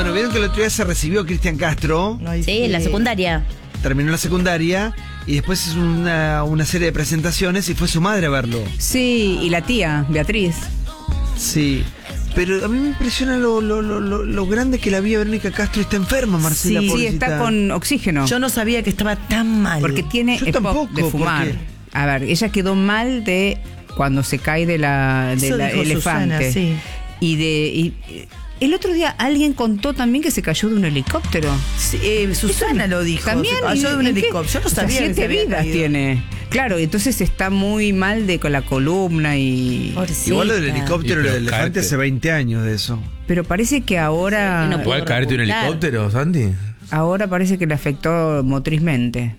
Bueno, vieron que el otro día se recibió Cristian Castro. Ay, Sí, en la secundaria. Terminó la secundaria y después hizo una serie de presentaciones y fue su madre a verlo. Sí, y la tía, Beatriz. Sí. Pero a mí me impresiona lo grande que la vi a Verónica Castro. Está enferma, Marcela. Sí, pobrecita. está con oxígeno. Yo no sabía que estaba tan mal. Porque tiene Yo EPOC tampoco, de fumar. ¿por qué? A ver, ella quedó mal de cuando se cae de la Eso dijo elefante. Susana, sí. Y el otro día alguien contó también que se cayó de un helicóptero. Sí, Susana lo dijo. También. Se cayó de un ¿en qué? helicóptero. Yo no O sea, sabía que 7 se había vidas caído. tiene. Claro, entonces está muy mal con la columna y... Pobrecita. Igual lo del helicóptero y lo del elefante caerte. hace 20 años de eso. Pero parece que ahora... Sí, no ¿Puede caerte un repuntar. helicóptero, Santi? Ahora parece que le afectó motrizmente.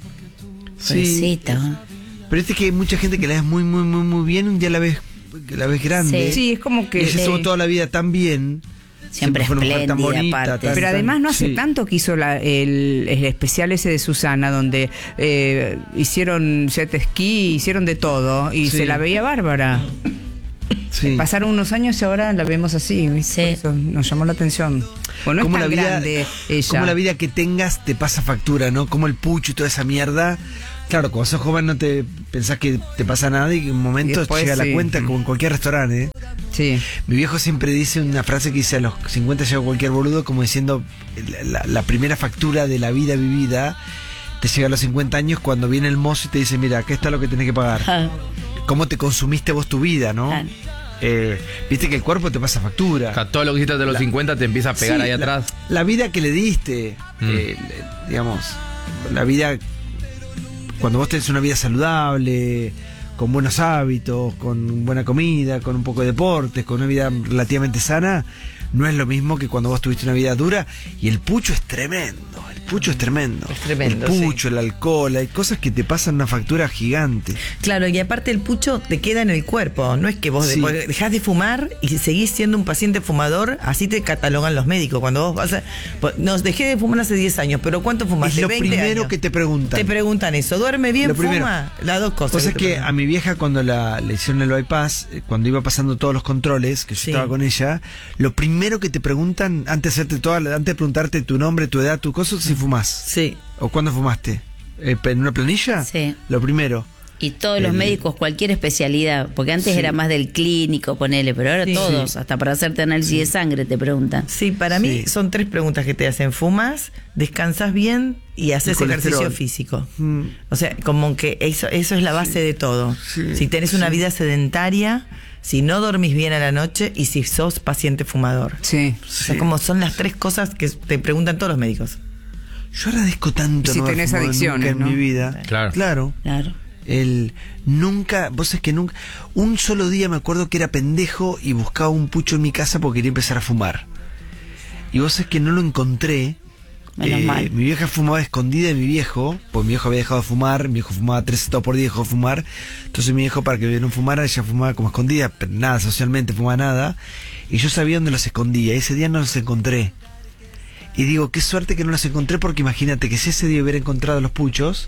Pobrecita. Pero es que hay mucha gente que la ves muy bien, un día la ves grande. Sí, es como que... Y ella estuvo toda la vida tan bien. Siempre fue una mujer tan espléndida, bonita. aparte. tan- Pero tan- además no hace sí. tanto que hizo el especial ese de Susana, donde hicieron jet ski, hicieron de todo, y Sí. se la veía bárbara. Sí. Pasaron unos años y ahora la vemos así, ¿viste? Sí. Por eso nos llamó la atención. Bueno, no Como es tan la vida, grande ella. como la vida que tengas te pasa factura, ¿no? Como el pucho y toda esa mierda. Claro, cuando sos joven no te pensás que te pasa nada y en un momento Y después llega la sí. cuenta, como en cualquier restaurante, ¿eh? Sí. Mi viejo siempre dice una frase que dice: a los 50 llega cualquier boludo, como diciendo la primera factura de la vida vivida te llega a los 50 años cuando viene el mozo y te dice: mira, acá está lo que tenés que pagar. Ah, ¿Cómo te consumiste vos tu vida, no? Claro. Viste que el cuerpo te pasa factura. O sea, todo lo que hiciste de los 50 te empieza a pegar Sí, ahí atrás. La vida que le diste, digamos, la vida, cuando vos tenés una vida saludable, con buenos hábitos, con buena comida, con un poco de deportes, con una vida relativamente sana, no es lo mismo que cuando vos tuviste una vida dura. Y el pucho es tremendo, el pucho es tremendo. Es tremendo, el pucho, el alcohol, hay cosas que te pasan una factura gigante. Claro, y aparte el pucho te queda en el cuerpo. No es que vos Sí. dejás de fumar y seguís siendo un paciente fumador, así te catalogan los médicos. Cuando vos vas a... Nos dejé de fumar hace 10 años, pero ¿cuánto fumaste? Es lo 20 primero años. que te preguntan. Te preguntan eso. ¿Duerme bien? Lo primero. ¿Fuma? Las dos cosas. Cosa te que preguntan. a mi vieja cuando le hicieron el bypass, cuando iba pasando todos los controles, que yo Sí. estaba con ella, lo primero que te preguntan, antes de preguntarte tu nombre, tu edad, tu cosa, si fumás. Sí. ¿O cuándo fumaste? ¿En una planilla? Sí. Lo primero. Y todos los El- médicos, cualquier especialidad, porque antes Sí. era más del clínico, ponele, pero ahora Sí. todos, Sí. hasta para hacerte análisis de sangre te preguntan. Sí, para mí Sí. son 3 preguntas que te hacen. ¿Fumas? ¿Descansas bien? Y haces Y colesterol. ejercicio físico. Mm. O sea, como que eso es la base de todo. Sí. Si tenés una Sí. vida sedentaria, si no dormís bien a la noche y si sos paciente fumador. Sí. O sea, como son las 3 cosas que te preguntan todos los médicos. Yo agradezco tanto Si no haber tenés fumado adicciones, nunca ¿no? en mi vida. Claro. Claro. Claro. Vos es que nunca, un solo día me acuerdo que era pendejo y buscaba un pucho en mi casa porque quería empezar a fumar. Y vos es que no lo encontré. Menos mal. Mi vieja fumaba escondida de mi viejo, pues mi viejo había dejado de fumar, mi viejo fumaba 3 estados por día, dejó de fumar. Entonces mi viejo, para que no fumara, ella fumaba como escondida, pero nada, socialmente fumaba nada. Y yo sabía dónde los escondía, ese día no los encontré. Y digo, qué suerte que no los encontré, porque imagínate que si ese día hubiera encontrado los puchos,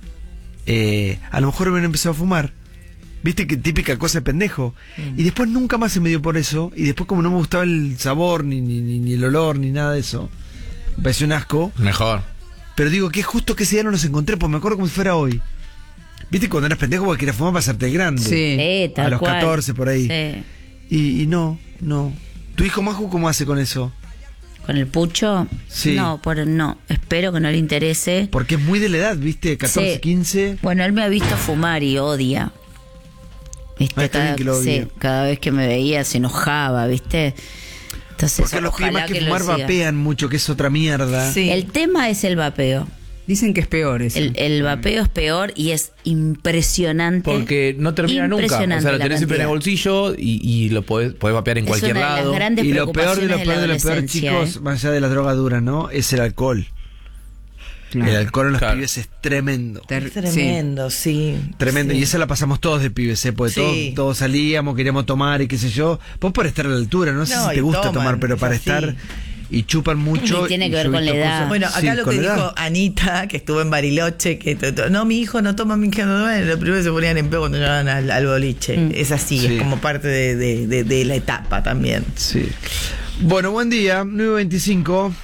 a lo mejor hubiera empezado a fumar. Viste que típica cosa de pendejo. Y después nunca más se me dio por eso. Y después como no me gustaba el sabor, ni el olor, ni nada de eso, me pareció un asco. Mejor. Pero digo, que justo que ese día no los encontré, pues me acuerdo como si fuera hoy. Viste cuando eras pendejo porque querías fumar para hacerte grande. Sí. Tal A los cual. 14 por ahí. Sí. Y no. ¿Tu hijo Maju cómo hace con eso? ¿Con el pucho? Sí. No, no. Espero que no le interese. Porque es muy de la edad, ¿viste? 14, Sí. 15. Bueno, él me ha visto fumar y odia. ¿Viste? Ah, está bien que lo odie. Cada vez que me veía se enojaba, ¿viste? Entonces, Porque los pibes ojalá más que lo fumar siga. vapean mucho, que es otra mierda. Sí. El tema es el vapeo. Dicen que es peor eso. El vapeo es peor y es impresionante. Porque no termina nunca. O sea, Impresionante lo la tenés siempre en el cantidad. bolsillo y lo podés vapear en Es cualquier una de las lado. grandes Y lo peor de lo preocupaciones de peor la de lo peor, adolescencia, chicos, más allá de las drogas duras, ¿no? Es el alcohol. Claro. El alcohol en los Claro. pibes es tremendo. Es tremendo, sí. Tremendo. Sí. Y esa la pasamos todos de pibes, porque Sí. todos salíamos, queríamos tomar y qué sé yo. Vos por estar a la altura, no sé No, si te y gusta toman, tomar, pero es para así. estar y chupan mucho. Y tiene que ver yo he con la visto edad. cosas- Bueno, acá Sí, lo con que la edad. dijo Anita, que estuvo en Bariloche, no, mi hijo no toma, mi hija no toma, lo primero se ponían en pedo cuando llegaban al boliche. Es así, Sí. es como parte de la etapa también. Sí. Bueno, buen día, 9:25.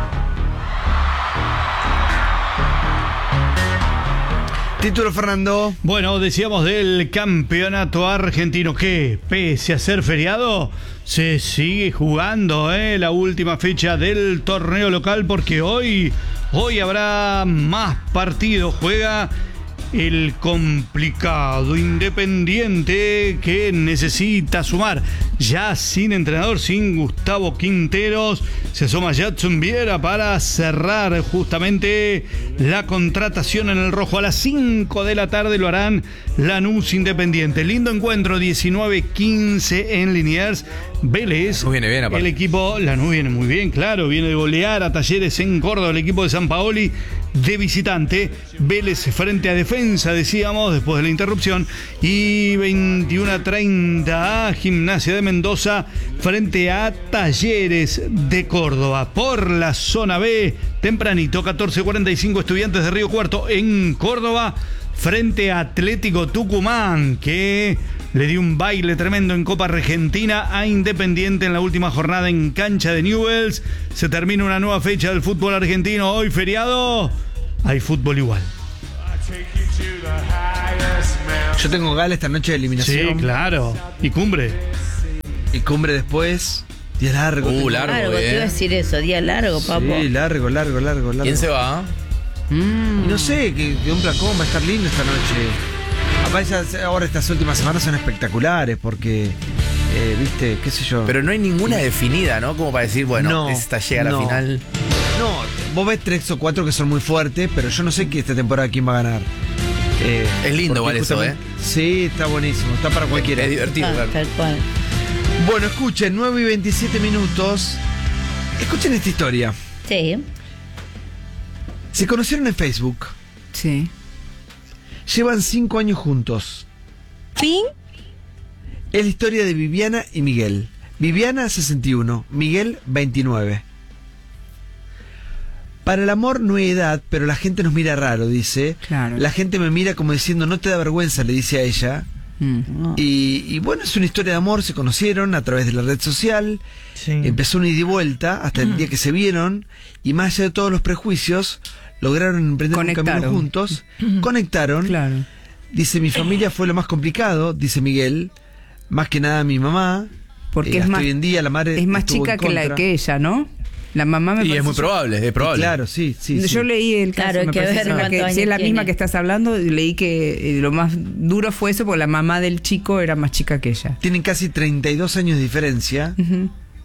Título, Fernando. Bueno, decíamos del campeonato argentino que, pese a ser feriado, se sigue jugando la última fecha del torneo local, porque hoy habrá más partidos. Juega el complicado Independiente, que necesita sumar ya sin entrenador, sin Gustavo Quinteros. Se asoma Jadson Viera para cerrar justamente la contratación en el rojo. A las 5 de la tarde lo harán Lanús Independiente. Lindo encuentro, 19-15 en Liniers. Vélez, Lanús viene bien, aparte. el equipo Lanús viene muy bien, claro, viene de golear a Talleres en Córdoba, el equipo de Sampaoli de visitante. Vélez frente a Defensa, decíamos, después de la interrupción. Y 21-30 Gimnasia de Mendoza frente a Talleres de Córdoba. Por la zona B, tempranito, 14:45 Estudiantes de Río Cuarto en Córdoba frente a Atlético Tucumán, que le dio un baile tremendo en Copa Argentina a Independiente en la última jornada en cancha de Newell's. Se termina una nueva fecha del fútbol argentino. Hoy feriado, hay fútbol igual. Yo tengo gala esta noche de eliminación. Sí, claro. Y cumbre. Y cumbre después. Día largo. Largo, Largo, te iba a decir eso, día largo, papo. Sí, largo. ¿Quién se va? Y no sé, que un placón va a estar lindo esta noche. Aparte, ahora estas últimas semanas son espectaculares porque, viste, qué sé yo. Pero no hay ninguna definida, ¿no? Como para decir, bueno, No, esta llega a la no. final. No, vos ves 3 o 4 que son muy fuertes, pero yo no sé que esta temporada quién va a ganar. Es lindo porque igual eso, justamente- Sí, está buenísimo, está para cualquiera. Es divertido, Ah, claro. tal cual. Bueno, escuchen, 9:27. Escuchen esta historia. Sí. Se conocieron en Facebook. Sí. Llevan 5 años juntos. ¿Fin? Es la historia de Viviana y Miguel. Viviana, 61. Miguel, 29. Para el amor no hay edad, pero la gente nos mira raro, dice. Claro. La gente me mira como diciendo, no te da vergüenza, le dice a ella. Y bueno, es una historia de amor, se conocieron a través de la red social. Sí. Empezó una ida y vuelta hasta el día que se vieron. Y más allá de todos los prejuicios, lograron emprender un camino Conectaron. juntos. Conectaron. Claro. Dice, mi familia fue lo más complicado, dice Miguel. Más que nada mi mamá. Porque es hasta más, hoy en día la madre es más estuvo chica en que contra. que ella, ¿no? La mamá me Y es parece- muy probable, es Y probable. claro, sí. Yo leí el caso, Claro, hay me que parece ver que cuántos si es años la misma tiene. que estás hablando, leí que lo más duro fue eso porque la mamá del chico era más chica que ella. Tienen casi 32 años de diferencia. Ujú.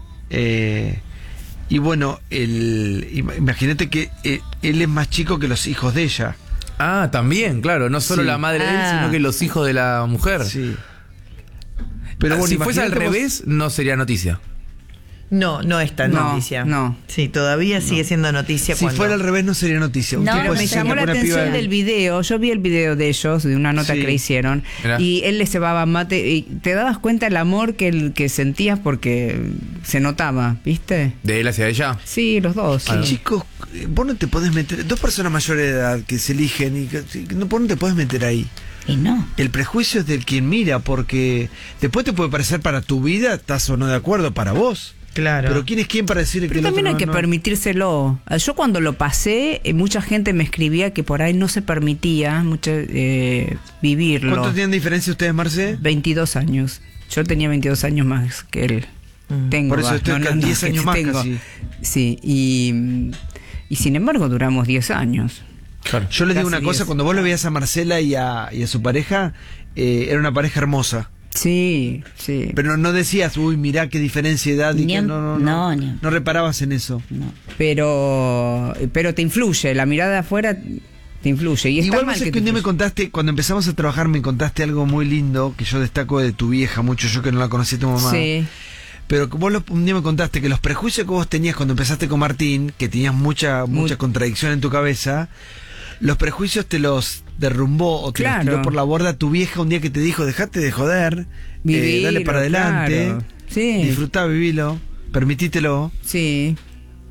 Y bueno, imagínate que él es más chico que los hijos de ella. Ah, también, claro. No solo Sí. la madre de él, Ah. sino que los hijos de la mujer. Sí. Pero bueno, si fuese al imagínate vos- revés, no sería noticia. No es tan No, noticia. no. Sí, todavía sigue siendo noticia Si cuando... fuera al revés no sería noticia. Un No, tipo pero Me así llamó que la pone atención piba- del video. Yo vi el video de ellos, de una nota Sí. que le hicieron. Mirá. Y él le cebaba mate. Y te dabas cuenta el amor que sentías porque se notaba, ¿viste? De él hacia ella. Sí, los dos. Que, sí. chicos, vos no te podés meter. Dos personas mayores de edad que se eligen y vos no te podés meter ahí. Y no. El prejuicio es del quien mira, porque después te puede parecer para tu vida, estás o no de acuerdo para vos. Claro. Pero ¿quién es quién para decir que Pero el también otro hay no, que no? permitírselo. Yo cuando lo pasé, mucha gente me escribía que por ahí no se permitía vivirlo. ¿Cuánto tienen de diferencia ustedes, Marce? 22 años. Yo tenía 22 años más que él. Tengo, Por eso va, estoy 10 años más casi. Sí, y sin embargo duramos 10 años. Claro. Yo les digo Casi una cosa, 10. cuando vos lo veías a Marcela y a su pareja, era una pareja hermosa. Sí, sí. Pero no decías, uy, mirá qué diferencia de edad. Y Ni que en- no ni- no reparabas en eso. No. Pero te influye, la mirada de afuera te influye. Y está Igual mal vos es que que un te día me influya. contaste, cuando empezamos a trabajar me contaste algo muy lindo que yo destaco de tu vieja mucho, yo que no la conocí a tu mamá. Sí. Pero que vos un día me contaste que los prejuicios que vos tenías cuando empezaste con Martín, que tenías mucha contradicción en tu cabeza, los prejuicios te los derrumbó o te los Claro. tiró por la borda tu vieja un día que te dijo, dejate de joder, Vivilo, dale para adelante, claro. Sí. disfrutá, vivilo, permitítelo. Sí.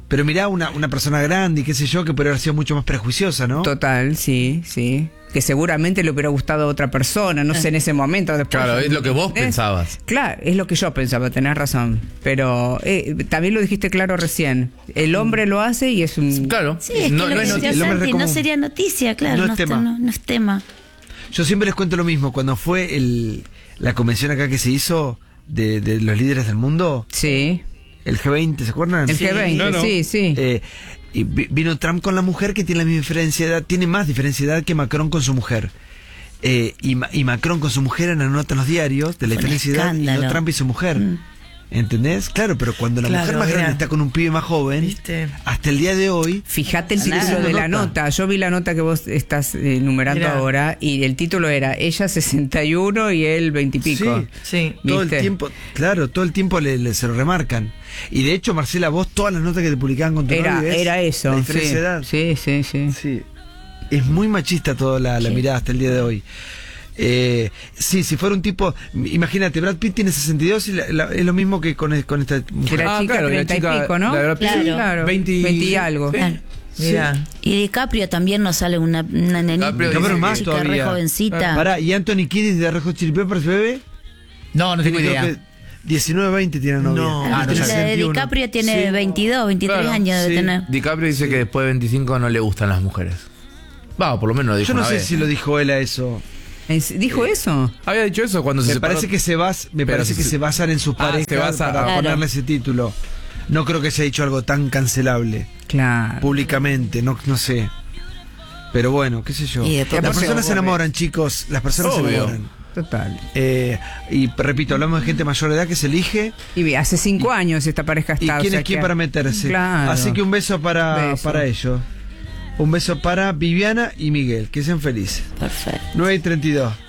Pero mirá una persona grande y qué sé yo, que podría haber sido mucho más prejuiciosa, ¿no? Total, sí, sí. Que seguramente le hubiera gustado a otra persona, no sé, en ese momento. Después, Claro, es lo que vos pensabas. Claro, es lo que yo pensaba, tenés razón. Pero también lo dijiste claro recién. El hombre lo hace y es un... Claro. Sí, es no, que no lo es que decía el hombre Santi, no común. sería noticia, claro. No es tema. No es tema. Yo siempre les cuento lo mismo. Cuando fue la convención acá que se hizo de los líderes del mundo, Sí, el G20, ¿se acuerdan? el G20, claro. sí, sí. Y vino Trump con la mujer que tiene la misma diferencia de edad, tiene más diferencia de edad que Macron con su mujer. Y Macron con su mujer en la nota en los diarios de la Fue un diferencia de edad, y no escándalo. Trump y su mujer. ¿Entendés? Claro, pero cuando la Claro, mujer más grande era. está con un pibe más joven, ¿Viste? hasta el día de hoy, Fíjate el Sigue título siendo de la nota. nota. Yo vi la nota que vos estás enumerando Mirá. ahora y el título era ella 61 y él 20 y pico. Sí. todo el ¿Viste? tiempo, claro, todo el tiempo se lo remarcan. Y de hecho, Marcela, vos todas las notas que te publicaban con tu novio es Era eso. la diferencia Sí, de edad. sí, sí, sí. Sí. Es muy machista toda la mirada hasta el día de hoy. Sí, si fuera un tipo, imagínate, Brad Pitt tiene 62 y es lo mismo que con esta Que mujer. la chica claro, 30 y pico, ¿no? la Brad Pitt, Claro. Claro, 20 y algo. Claro. Mira. Y DiCaprio también nos sale una nenita, DiCaprio dice una más chica todavía. re jovencita. Pará, ¿y Anthony Kiddis de Red Hot Chili Peppers, bebé? No, no tengo Creo idea. que 19, 20 tiene novia. No. Ah, no Y la sabía. de 61. DiCaprio tiene Sí. 22, 23 Claro, años de sí. tener. DiCaprio dice que después de 25 no le gustan las mujeres. Va, por lo menos lo dijo Yo no una sé vez. si lo dijo él a eso. ¿Dijo eso? Había dicho eso cuando se Me separó. parece que se basan en sus Ah, parejas se basa- para Claro. ponerle ese título. No creo que se haya dicho algo tan cancelable Claro. públicamente, no sé. Pero bueno, qué sé yo. Y después Las pasó, personas se enamoran, chicos. Las personas se Obvio. enamoran. Total. Y repito, hablamos de gente mayor de edad que se elige. Y hace 5 años esta pareja ¿Y está. quién o sea es quién que- para meterse? Claro. Así que un beso para Beso. ellos. Un beso para Viviana y Miguel. Que sean felices. Perfecto. 9:32.